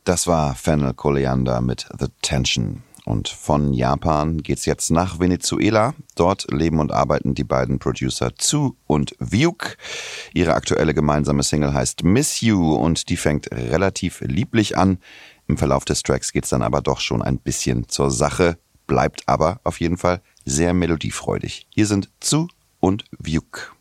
Das war Fennel Koliander mit The Tension. Und von Japan geht's jetzt nach Venezuela. Dort leben und arbeiten die beiden Producer Tsu und Viuk. Ihre aktuelle gemeinsame Single heißt Miss You und die fängt relativ lieblich an. Im Verlauf des Tracks geht's dann aber doch schon ein bisschen zur Sache, bleibt aber auf jeden Fall sehr melodiefreudig. Hier sind Tsu und Viuk.